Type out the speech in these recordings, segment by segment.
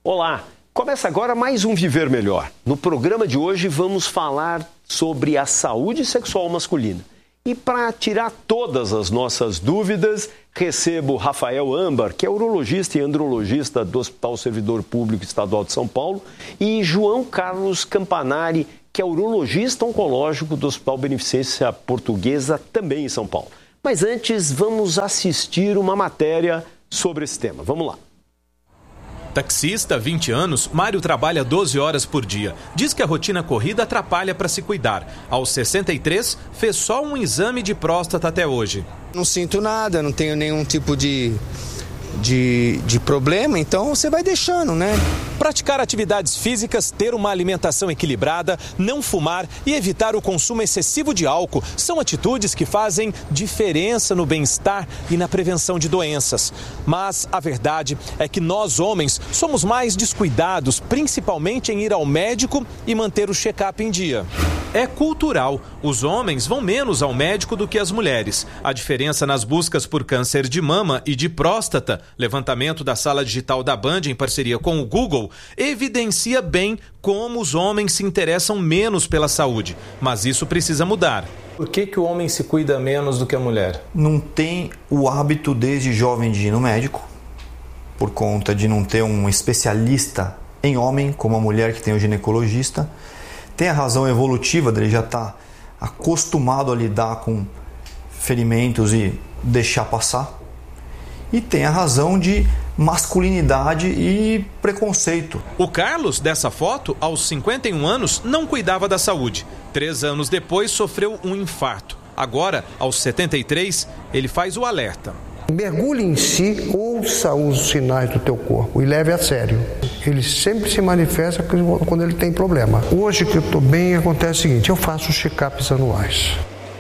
Olá, começa agora mais um Viver Melhor. No programa de hoje vamos falar sobre a saúde sexual masculina. E para tirar todas as nossas dúvidas, recebo Rafael Ambar, que é urologista e andrologista do Hospital Servidor Público Estadual de São Paulo, e João Carlos Campanari, que é urologista oncológico do Hospital Beneficência Portuguesa, também em São Paulo. Mas antes, vamos assistir uma matéria sobre esse tema. Vamos lá. Taxista, 20 anos, Mário trabalha 12 horas por dia. Diz que a rotina corrida atrapalha para se cuidar. Aos 63, fez só um exame de próstata até hoje. Não sinto nada, não tenho nenhum tipo de problema, então você vai deixando, né? Praticar atividades físicas, ter uma alimentação equilibrada, não fumar e evitar o consumo excessivo de álcool são atitudes que fazem diferença no bem-estar e na prevenção de doenças. Mas a verdade é que nós, homens, somos mais descuidados, principalmente em ir ao médico e manter o check-up em dia. É cultural. Os homens vão menos ao médico do que as mulheres. A diferença nas buscas por câncer de mama e de próstata, levantamento da Sala Digital da Band em parceria com o Google, evidencia bem como os homens se interessam menos pela saúde. Mas isso precisa mudar. Por que o homem se cuida menos do que a mulher? Não tem o hábito desde jovem de ir no médico, por conta de não ter um especialista em homem, como a mulher que tem o ginecologista. Tem a razão evolutiva dele já estar acostumado a lidar com ferimentos e deixar passar. E tem a razão de masculinidade e preconceito. O Carlos, dessa foto, aos 51 anos, não cuidava da saúde. 3 anos depois, sofreu um infarto. Agora, aos 73, ele faz o alerta. Mergulhe em si, ouça os sinais do teu corpo e leve a sério. Ele sempre se manifesta quando ele tem problema. Hoje que eu estou bem, acontece o seguinte, eu faço check-ups anuais.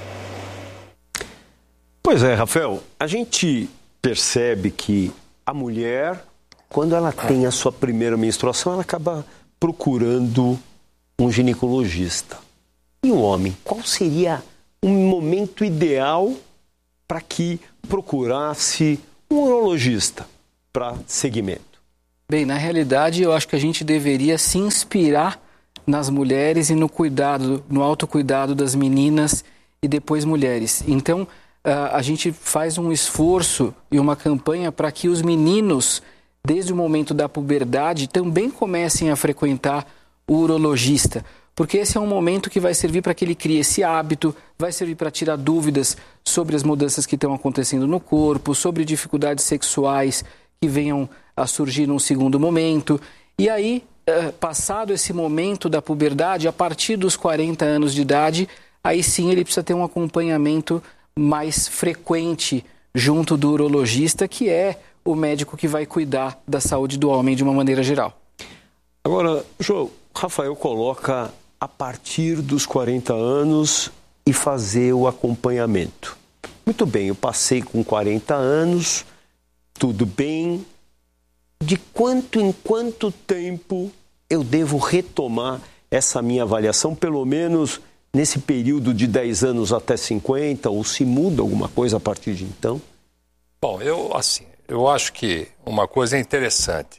Pois é, Rafael, a gente percebe que a mulher, quando ela tem a sua primeira menstruação, ela acaba procurando um ginecologista. E o homem, qual seria o momento ideal para que procurasse um urologista para seguimento? Bem, na realidade, eu acho que a gente deveria se inspirar nas mulheres e no cuidado, no autocuidado das meninas e depois mulheres. Então, a gente faz um esforço e uma campanha para que os meninos, desde o momento da puberdade, também comecem a frequentar o urologista. Porque esse é um momento que vai servir para que ele crie esse hábito, vai servir para tirar dúvidas sobre as mudanças que estão acontecendo no corpo, sobre dificuldades sexuais que venham a surgir num segundo momento. E aí, passado esse momento da puberdade, a partir dos 40 anos de idade, aí sim ele precisa ter um acompanhamento mais frequente junto do urologista, que é o médico que vai cuidar da saúde do homem de uma maneira geral. Agora, João, Rafael coloca a partir dos 40 anos e fazer o acompanhamento. Muito bem, eu passei com 40 anos, tudo bem. De quanto em quanto tempo eu devo retomar essa minha avaliação, pelo menos nesse período de 10 anos até 50, ou se muda alguma coisa a partir de então? Bom, eu acho que uma coisa interessante,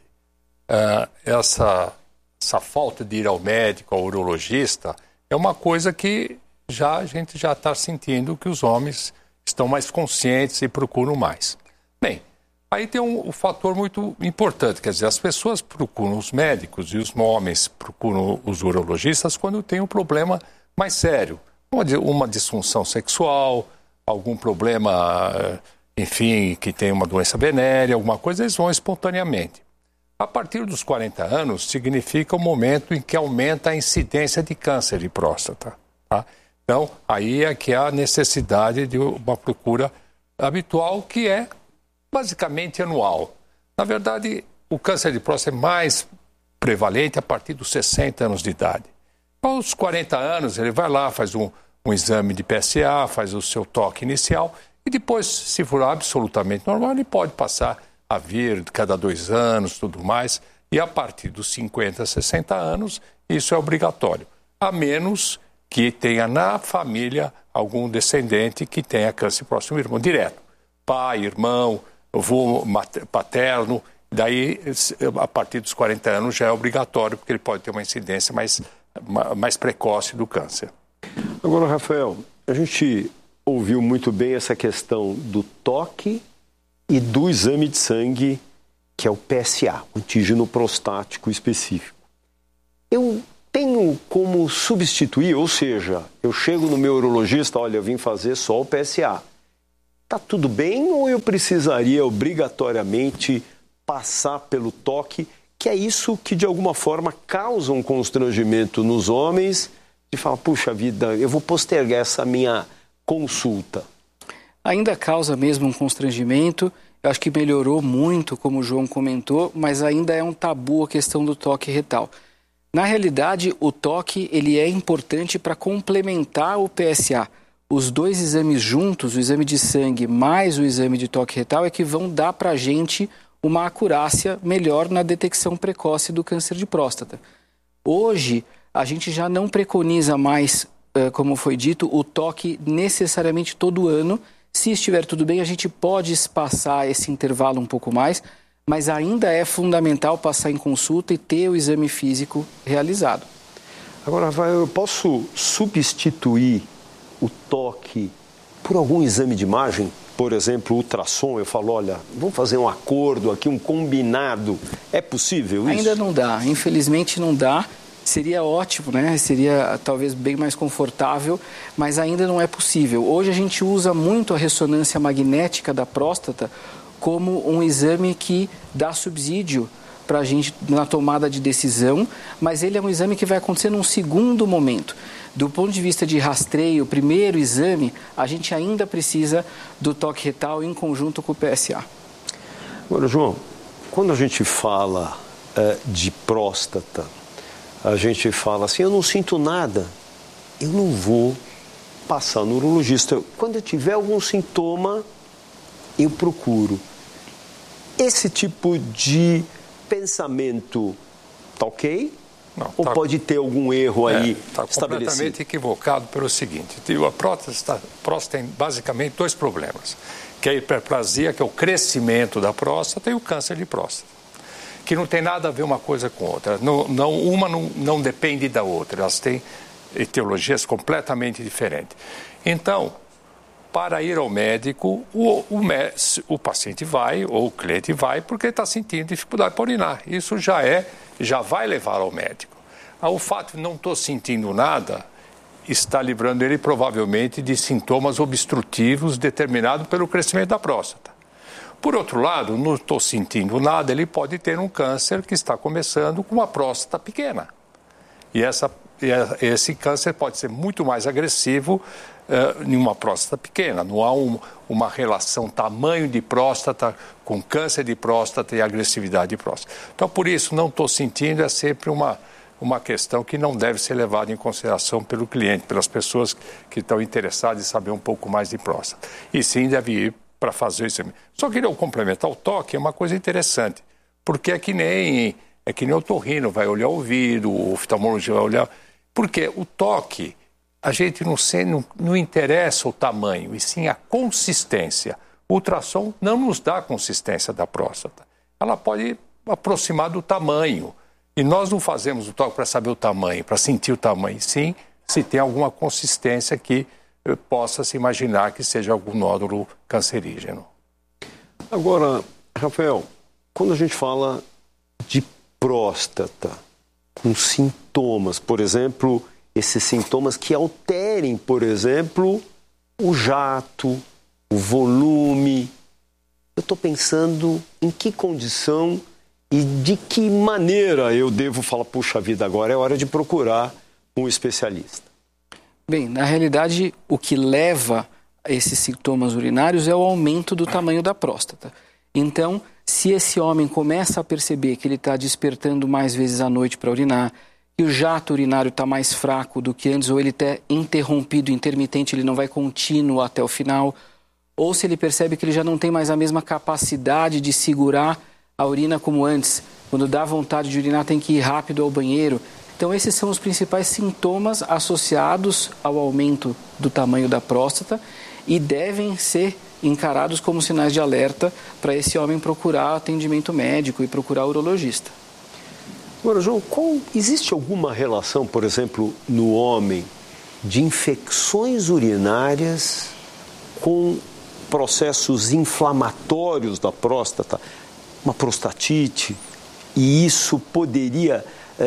essa falta de ir ao médico, ao urologista, é uma coisa que a gente já está sentindo que os homens estão mais conscientes e procuram mais. Bem, aí tem um fator muito importante, quer dizer, as pessoas procuram os médicos e os homens procuram os urologistas quando tem um problema mais sério, uma disfunção sexual, algum problema, enfim, que tem uma doença venérea, alguma coisa, eles vão espontaneamente. A partir dos 40 anos, significa o momento em que aumenta a incidência de câncer de próstata. Tá? Então, aí é que há a necessidade de uma procura habitual, que é basicamente anual. Na verdade, o câncer de próstata é mais prevalente a partir dos 60 anos de idade. Aos 40 anos, ele vai lá, faz um exame de PSA, faz o seu toque inicial e depois, se for absolutamente normal, ele pode passar a vir cada 2 anos, tudo mais. E a partir dos 50, 60 anos, isso é obrigatório. A menos que tenha na família algum descendente que tenha câncer próximo irmão direto. Pai, irmão, avô paterno, Daí, a partir dos 40 anos já é obrigatório, porque ele pode ter uma incidência mais precoce do câncer. Agora, Rafael, a gente ouviu muito bem essa questão do toque e do exame de sangue, que é o PSA, o antígeno prostático específico. Eu tenho como substituir, ou seja, eu chego no meu urologista, olha, eu vim fazer só o PSA. Tá tudo bem ou eu precisaria obrigatoriamente passar pelo toque, que é isso que de alguma forma causa um constrangimento nos homens, de falar, puxa vida, eu vou postergar essa minha consulta? Ainda causa mesmo um constrangimento. Eu acho que melhorou muito, como o João comentou, mas ainda é um tabu a questão do toque retal. Na realidade, o toque ele é importante para complementar o PSA. Os dois exames juntos, o exame de sangue mais o exame de toque retal, é que vão dar para a gente uma acurácia melhor na detecção precoce do câncer de próstata. Hoje, a gente já não preconiza mais, como foi dito, o toque necessariamente todo ano. Se estiver tudo bem, a gente pode espaçar esse intervalo um pouco mais, mas ainda é fundamental passar em consulta e ter o exame físico realizado. Agora, Rafael, eu posso substituir o toque por algum exame de imagem? Por exemplo, ultrassom, eu falo, olha, vamos fazer um acordo aqui, um combinado. É possível isso? Ainda não dá, infelizmente não dá. Seria ótimo, né? Seria talvez bem mais confortável, mas ainda não é possível. Hoje a gente usa muito a ressonância magnética da próstata como um exame que dá subsídio para a gente na tomada de decisão, mas ele é um exame que vai acontecer num segundo momento. Do ponto de vista de rastreio, o primeiro exame, a gente ainda precisa do toque retal em conjunto com o PSA. Agora, João, quando a gente fala de próstata, a gente fala assim, eu não sinto nada, eu não vou passar no urologista. Quando eu tiver algum sintoma, eu procuro. Esse tipo de pensamento está ok? Não, ou pode ter algum erro aí estabelecido? Está completamente equivocado pelo seguinte, a próstata tem basicamente dois problemas, que é a hiperplasia, que é o crescimento da próstata, e o câncer de próstata, que não tem nada a ver uma coisa com outra. Uma não depende da outra, elas têm etiologias completamente diferentes. Então, para ir ao médico, o paciente vai, ou o cliente vai, porque está sentindo dificuldade para urinar. Isso já vai levar ao médico. O fato de não estou sentindo nada está livrando ele provavelmente de sintomas obstrutivos determinados pelo crescimento da próstata. Por outro lado, não estou sentindo nada, ele pode ter um câncer que está começando com uma próstata pequena. E esse câncer pode ser muito mais agressivo em uma próstata pequena. Não há uma relação tamanho de próstata com câncer de próstata e agressividade de próstata. Então, por isso, não estou sentindo, é sempre uma questão que não deve ser levada em consideração pelo cliente, pelas pessoas que estão interessadas em saber um pouco mais de próstata. E sim, deve ir para fazer isso. Só queria complementar o toque, é uma coisa interessante, porque é que nem o otorrino vai olhar o ouvido, o oftalmologista vai olhar. Porque o toque, a gente não interessa o tamanho, e sim a consistência. O ultrassom não nos dá a consistência da próstata. Ela pode aproximar do tamanho. E nós não fazemos o toque para saber o tamanho, para sentir o tamanho, sim, se tem alguma consistência que possa se imaginar que seja algum nódulo cancerígeno. Agora, Rafael, quando a gente fala de próstata, com sintomas, por exemplo, esses sintomas que alterem, por exemplo, o jato, o volume, eu estou pensando em que condição e de que maneira eu devo falar, puxa vida, agora é hora de procurar um especialista. Bem, na realidade, o que leva a esses sintomas urinários é o aumento do tamanho da próstata. Então, se esse homem começa a perceber que ele está despertando mais vezes à noite para urinar, que o jato urinário está mais fraco do que antes, ou ele está interrompido, intermitente, ele não vai contínuo até o final, ou se ele percebe que ele já não tem mais a mesma capacidade de segurar a urina como antes, quando dá vontade de urinar tem que ir rápido ao banheiro. Então esses são os principais sintomas associados ao aumento do tamanho da próstata e devem ser encarados como sinais de alerta para esse homem procurar atendimento médico e procurar urologista. Agora, João, existe alguma relação, por exemplo, no homem, de infecções urinárias com processos inflamatórios da próstata, uma prostatite, e isso poderia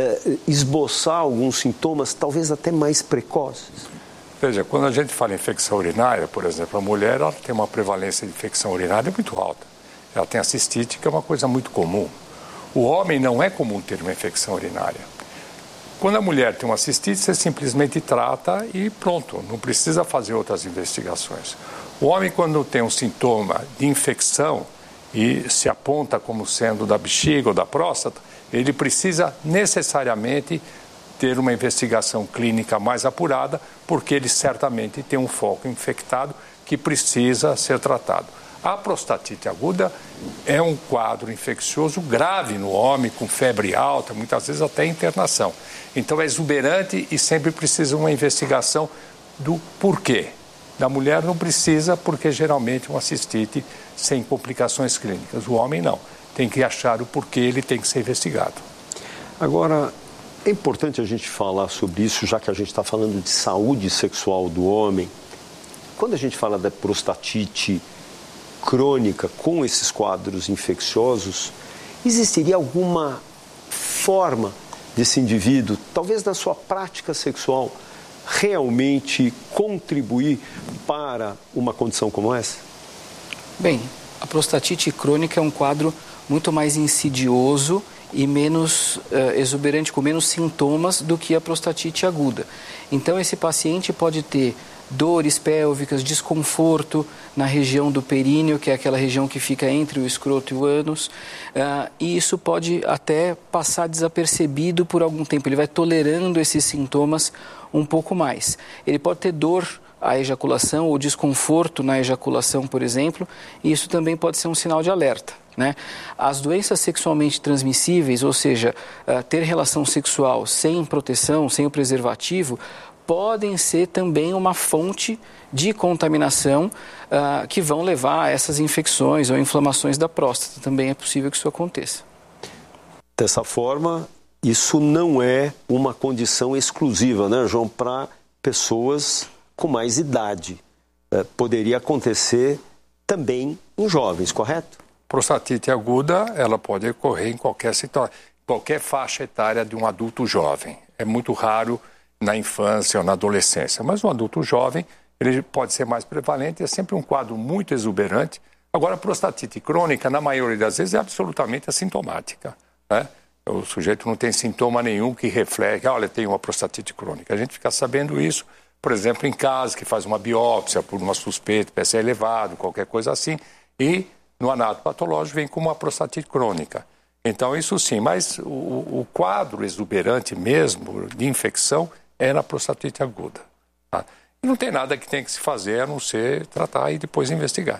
esboçar alguns sintomas, talvez até mais precoces? Veja, quando a gente fala em infecção urinária, por exemplo, a mulher ela tem uma prevalência de infecção urinária muito alta. Ela tem a cistite, que é uma coisa muito comum. O homem não é comum ter uma infecção urinária. Quando a mulher tem uma cistite, você simplesmente trata e pronto, não precisa fazer outras investigações. O homem, quando tem um sintoma de infecção e se aponta como sendo da bexiga ou da próstata, ele precisa necessariamente ter uma investigação clínica mais apurada, porque ele certamente tem um foco infectado que precisa ser tratado. A prostatite aguda é um quadro infeccioso grave no homem, com febre alta, muitas vezes até internação. Então é exuberante e sempre precisa uma investigação do porquê. Da mulher não precisa, porque geralmente é uma cistite sem complicações clínicas. O homem não. Tem que achar o porquê, ele tem que ser investigado. Agora, é importante a gente falar sobre isso, já que a gente está falando de saúde sexual do homem. Quando a gente fala da prostatite crônica com esses quadros infecciosos, existiria alguma forma desse indivíduo, talvez na sua prática sexual, realmente contribuir para uma condição como essa? Bem, a prostatite crônica é um quadro muito mais insidioso e menos exuberante, com menos sintomas do que a prostatite aguda. Então, esse paciente pode ter dores pélvicas, desconforto na região do períneo, que é aquela região que fica entre o escroto e o ânus, e isso pode até passar desapercebido por algum tempo. Ele vai tolerando esses sintomas um pouco mais. Ele pode ter dor à ejaculação ou desconforto na ejaculação, por exemplo, e isso também pode ser um sinal de alerta, né? As doenças sexualmente transmissíveis, ou seja, ter relação sexual sem proteção, sem o preservativo, podem ser também uma fonte de contaminação que vão levar a essas infecções ou inflamações da próstata. Também é possível que isso aconteça. Dessa forma, isso não é uma condição exclusiva, né, João, para pessoas com mais idade. Poderia acontecer também em jovens, correto? Prostatite aguda, ela pode ocorrer em qualquer situação, qualquer faixa etária de um adulto jovem. É muito raro na infância ou na adolescência, mas um adulto jovem, ele pode ser mais prevalente, é sempre um quadro muito exuberante. Agora, a prostatite crônica, na maioria das vezes, é absolutamente assintomática, né? O sujeito não tem sintoma nenhum que reflete, olha, tem uma prostatite crônica. A gente fica sabendo isso, por exemplo, em casa, que faz uma biópsia por uma suspeita, PSA elevado, qualquer coisa assim, e no anato patológico vem como uma prostatite crônica. Então, isso sim, mas o quadro exuberante mesmo de infecção é na prostatite aguda. Tá? E não tem nada que tem que se fazer a não ser tratar e depois investigar.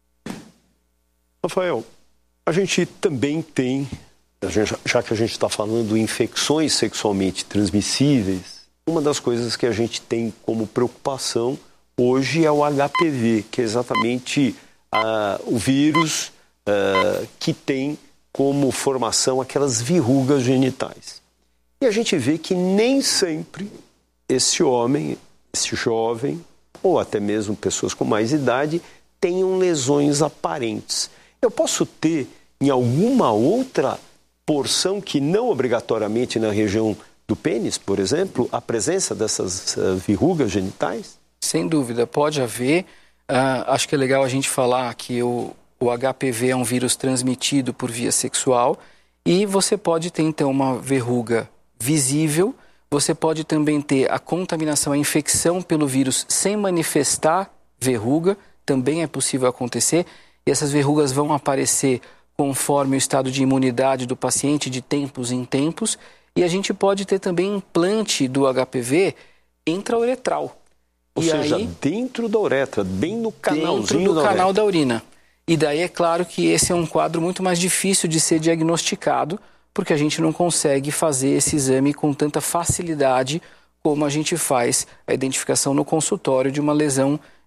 Rafael, a gente também tem, já que a gente está falando de infecções sexualmente transmissíveis, uma das coisas que a gente tem como preocupação hoje é o HPV, que é exatamente o vírus que tem como formação aquelas verrugas genitais. E a gente vê que nem sempre esse homem, esse jovem, ou até mesmo pessoas com mais idade, tenham lesões aparentes. Eu posso ter em alguma outra porção que não obrigatoriamente na região do pênis, por exemplo, a presença dessas verrugas genitais? Sem dúvida, pode haver. Acho que é legal a gente falar que o HPV é um vírus transmitido por via sexual e você pode ter então uma verruga visível, você pode também ter a contaminação, a infecção pelo vírus sem manifestar verruga, também é possível acontecer, e essas verrugas vão aparecer conforme o estado de imunidade do paciente de tempos em tempos, e a gente pode ter também implante do HPV intrauretral. Ou seja, dentro da uretra, bem no canalzinho dentro do canal da urina. E daí é claro que esse é um quadro muito mais difícil de ser diagnosticado, porque a gente não consegue fazer esse exame com tanta facilidade como a gente faz a identificação no consultório de uma lesão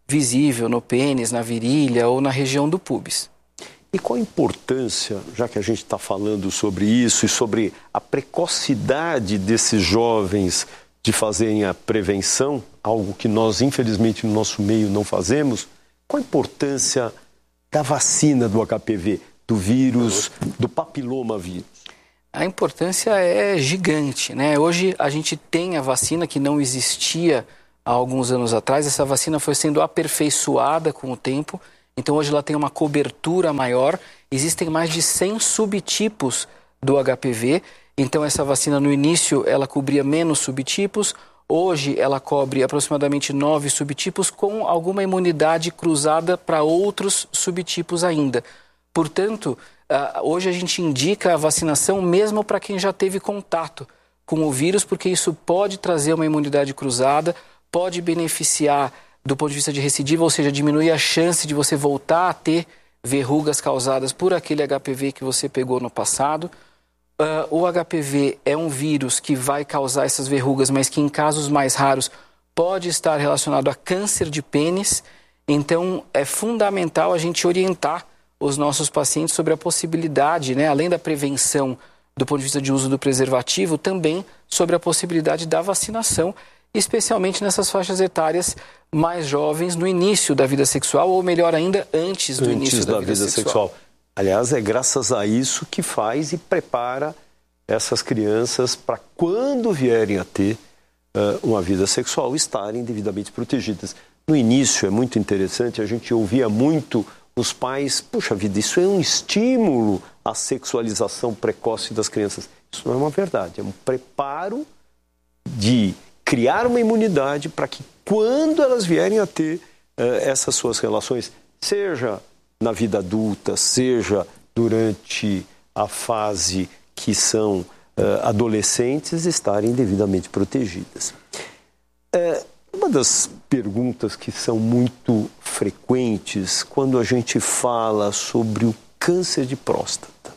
visível no pênis, na virilha ou na região do púbis. E qual a importância, já que a gente está falando sobre isso e sobre a precocidade desses jovens de fazerem a prevenção, algo que nós, infelizmente, no nosso meio não fazemos, qual a importância da vacina do HPV, do vírus, do papilomavírus? A importância é gigante, né? Hoje a gente tem a vacina que não existia há alguns anos atrás. Essa vacina foi sendo aperfeiçoada com o tempo, então hoje ela tem uma cobertura maior. Existem mais de 100 subtipos do HPV, então essa vacina no início ela cobria menos subtipos. Hoje ela cobre aproximadamente 9 subtipos com alguma imunidade cruzada para outros subtipos ainda. Portanto, hoje a gente indica a vacinação mesmo para quem já teve contato com o vírus, porque isso pode trazer uma imunidade cruzada, pode beneficiar do ponto de vista de recidiva, ou seja, diminuir a chance de você voltar a ter verrugas causadas por aquele HPV que você pegou no passado. O HPV é um vírus que vai causar essas verrugas, mas que em casos mais raros pode estar relacionado a câncer de pênis. Então é fundamental a gente orientar os nossos pacientes sobre a possibilidade, né, além da prevenção do ponto de vista de uso do preservativo, também sobre a possibilidade da vacinação, especialmente nessas faixas etárias mais jovens, no início da vida sexual, ou melhor ainda, antes do início da vida sexual. Aliás, é graças a isso que faz e prepara essas crianças para quando vierem a ter uma vida sexual, estarem devidamente protegidas. No início é muito interessante, a gente ouvia muito os pais, puxa vida, isso é um estímulo à sexualização precoce das crianças. Isso não é uma verdade, é um preparo de criar uma imunidade para que quando elas vierem a ter essas suas relações, seja na vida adulta, seja durante a fase que são adolescentes, estarem devidamente protegidas. Uma das perguntas que são muito frequentes quando a gente fala sobre o câncer de próstata.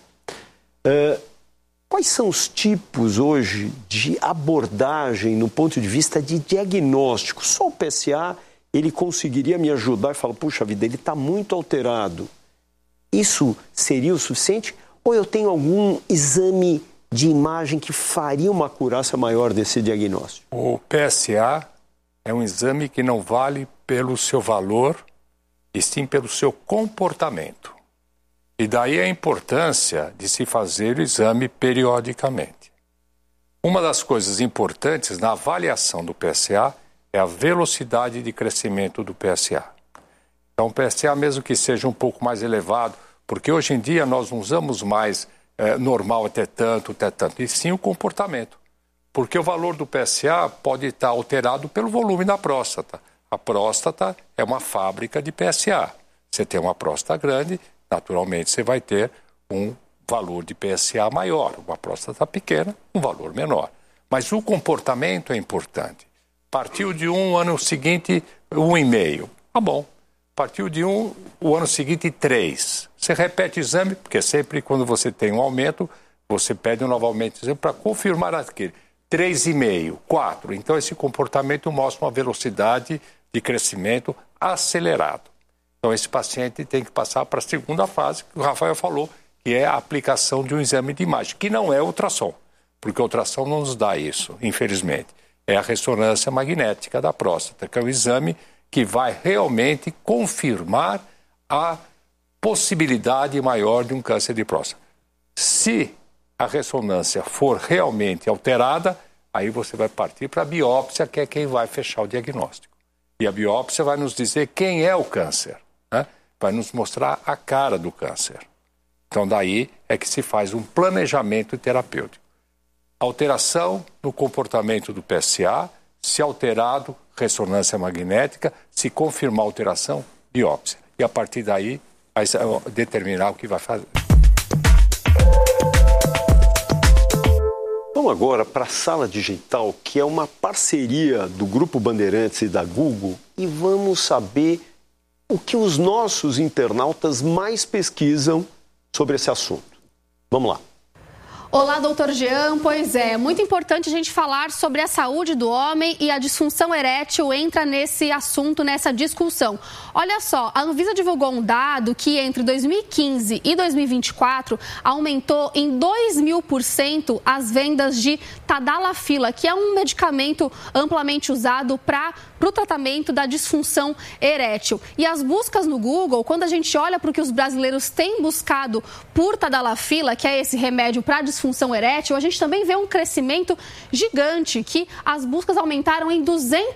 Quais são os tipos hoje de abordagem no ponto de vista de diagnóstico? Só o PSA ele conseguiria me ajudar e falar, puxa vida, ele está muito alterado. Isso seria o suficiente? Ou eu tenho algum exame de imagem que faria uma acurácia maior desse diagnóstico? O PSA é um exame que não vale pelo seu valor, e sim pelo seu comportamento. E daí a importância de se fazer o exame periodicamente. Uma das coisas importantes na avaliação do PSA é a velocidade de crescimento do PSA. Então, o PSA, mesmo que seja um pouco mais elevado, porque hoje em dia nós não usamos mais normal até tanto, e sim o comportamento. Porque o valor do PSA pode estar alterado pelo volume da próstata. A próstata é uma fábrica de PSA. Você tem uma próstata grande, naturalmente você vai ter um valor de PSA maior. Uma próstata pequena, um valor menor. Mas o comportamento é importante. Partiu de um, ano seguinte, 1,5. Tá bom. Partiu de o ano seguinte, 3. Você repete o exame, porque sempre quando você tem um aumento, você pede um novo aumento de exame para confirmar aquele. 3,5, 4. Então, esse comportamento mostra uma velocidade de crescimento acelerado. Então, esse paciente tem que passar para a segunda fase, que o Rafael falou, que é a aplicação de um exame de imagem, que não é ultrassom, porque o ultrassom não nos dá isso, infelizmente. É a ressonância magnética da próstata, que é um exame que vai realmente confirmar a possibilidade maior de um câncer de próstata. Se a ressonância for realmente alterada, aí você vai partir para a biópsia, que é quem vai fechar o diagnóstico. E a biópsia vai nos dizer quem é o câncer, né? Vai nos mostrar a cara do câncer. Então, daí é que se faz um planejamento terapêutico. Alteração no comportamento do PSA, se alterado, ressonância magnética, se confirmar a alteração, biópsia. E a partir daí, vai determinar o que vai fazer. Vamos agora para a Sala Digital, que é uma parceria do Grupo Bandeirantes e da Google, e vamos saber o que os nossos internautas mais pesquisam sobre esse assunto. Vamos lá. Olá, doutor Jean. Pois é, muito importante a gente falar sobre a saúde do homem e a disfunção erétil entra nesse assunto, nessa discussão. Olha só, a Anvisa divulgou um dado que entre 2015 e 2024 aumentou em 2.000% as vendas de Tadalafila, que é um medicamento amplamente usado para o tratamento da disfunção erétil. E as buscas no Google, quando a gente olha para o que os brasileiros têm buscado por Tadalafila, que é esse remédio para a disfunção erétil, a gente também vê um crescimento gigante, que as buscas aumentaram em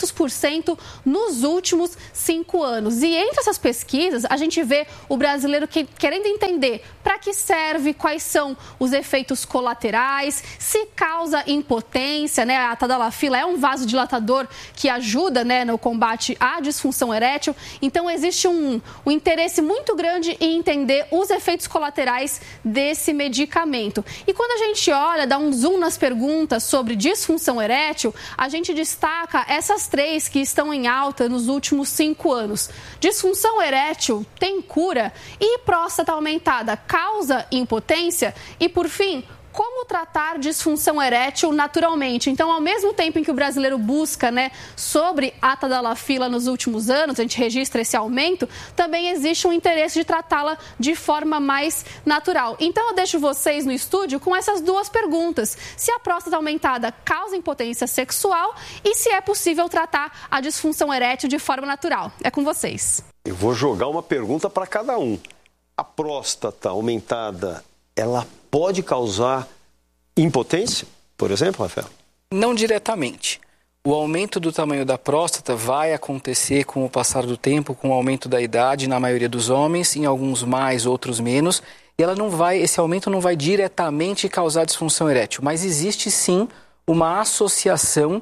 200% nos últimos 5 anos. E entre essas pesquisas, a gente vê o brasileiro querendo entender para que serve, quais são os efeitos colaterais, se causa impotência, né? A Tadalafila é um vasodilatador que ajuda, né, no combate à disfunção erétil. Então, existe um interesse muito grande em entender os efeitos colaterais desse medicamento. E quando a gente olha, dá um zoom nas perguntas sobre disfunção erétil, a gente destaca essas 3 que estão em alta nos últimos 5 anos. Disfunção erétil tem cura e próstata aumentada causa impotência? E, por fim, como tratar disfunção erétil naturalmente? Então, ao mesmo tempo em que o brasileiro busca, né, sobre a Tadalafila nos últimos anos, a gente registra esse aumento, também existe um interesse de tratá-la de forma mais natural. Então, eu deixo vocês no estúdio com essas 2 perguntas. Se a próstata aumentada causa impotência sexual e se é possível tratar a disfunção erétil de forma natural. É com vocês. Eu vou jogar uma pergunta para cada um. A próstata aumentada, ela pode causar impotência, por exemplo, Rafael? Não diretamente. O aumento do tamanho da próstata vai acontecer com o passar do tempo, com o aumento da idade, na maioria dos homens, em alguns mais, outros menos. E esse aumento não vai diretamente causar disfunção erétil, mas existe sim uma associação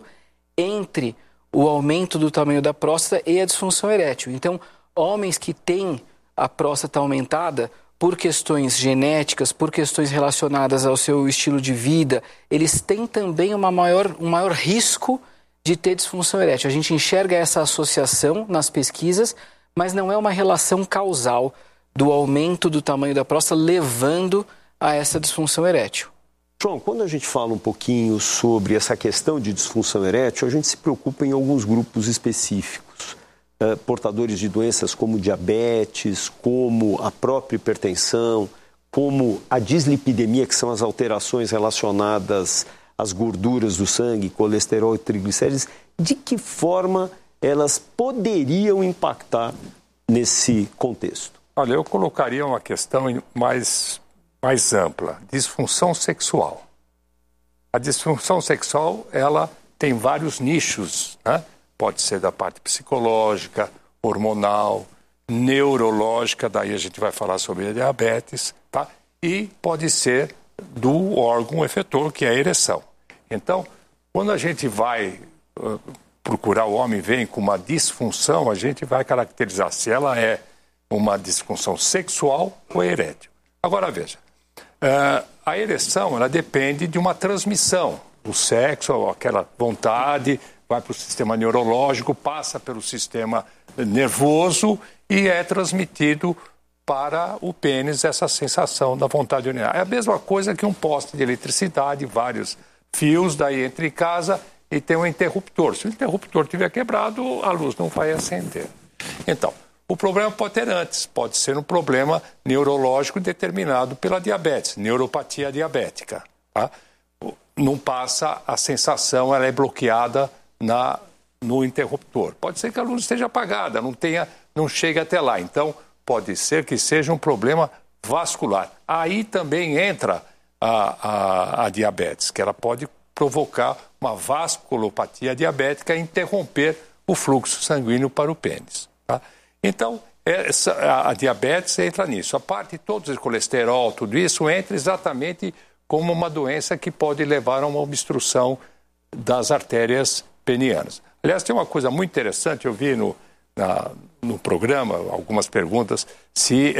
entre o aumento do tamanho da próstata e a disfunção erétil. Então, homens que têm a próstata aumentada por questões genéticas, por questões relacionadas ao seu estilo de vida, eles têm também um maior risco de ter disfunção erétil. A gente enxerga essa associação nas pesquisas, mas não é uma relação causal do aumento do tamanho da próstata levando a essa disfunção erétil. João, quando a gente fala um pouquinho sobre essa questão de disfunção erétil, a gente se preocupa em alguns grupos específicos. Portadores de doenças como diabetes, como a própria hipertensão, como a dislipidemia, que são as alterações relacionadas às gorduras do sangue, colesterol e triglicérides. De que forma elas poderiam impactar nesse contexto? Olha, eu colocaria uma questão mais ampla. Disfunção sexual. A disfunção sexual, ela tem vários nichos, né? Pode ser da parte psicológica, hormonal, neurológica, daí a gente vai falar sobre a diabetes, tá? E pode ser do órgão efetor, que é a ereção. Então, quando a gente vai procurar o homem vem com uma disfunção, a gente vai caracterizar se ela é uma disfunção sexual ou erétil. Agora, veja, a ereção, ela depende de uma transmissão. O sexo, aquela vontade, vai para o sistema neurológico, passa pelo sistema nervoso e é transmitido para o pênis essa sensação da vontade de urinar. É a mesma coisa que um poste de eletricidade, vários fios, daí entra em casa e tem um interruptor. Se o interruptor estiver quebrado, a luz não vai acender. Então, o problema pode ter antes, pode ser um problema neurológico determinado pela diabetes, neuropatia diabética. Tá? Não passa a sensação, ela é bloqueada no interruptor. Pode ser que a luz esteja apagada, não chegue até lá. Então, pode ser que seja um problema vascular. Aí também entra a diabetes, que ela pode provocar uma vasculopatia diabética e interromper o fluxo sanguíneo para o pênis. Tá? Então, a diabetes entra nisso. A parte toda de colesterol, tudo isso entra exatamente como uma doença que pode levar a uma obstrução das artérias penianas. Aliás, tem uma coisa muito interessante, eu vi no programa, algumas perguntas, se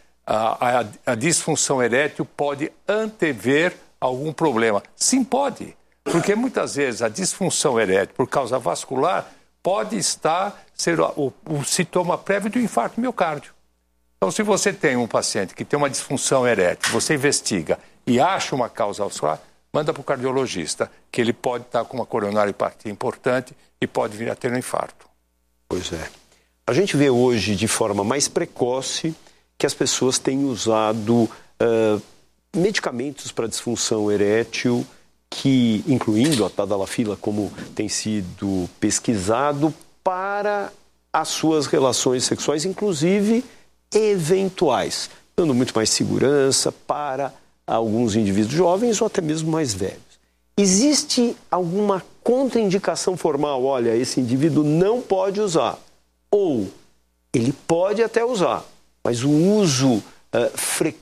a disfunção erétil pode antever algum problema. Sim, pode, porque muitas vezes a disfunção erétil, por causa vascular, pode ser o sintoma prévio do infarto miocárdio. Então, se você tem um paciente que tem uma disfunção erétil, você investiga e acha uma causa vascular, manda para o cardiologista, que ele pode estar com uma coronariopatia importante e pode vir a ter um infarto. Pois é. A gente vê hoje, de forma mais precoce, que as pessoas têm usado medicamentos para disfunção erétil, que, incluindo a tadalafila, como tem sido pesquisado, para as suas relações sexuais, inclusive eventuais, dando muito mais segurança para alguns indivíduos jovens ou até mesmo mais velhos. Existe alguma contraindicação formal? Olha, esse indivíduo não pode usar. Ou ele pode até usar, mas o uso frequente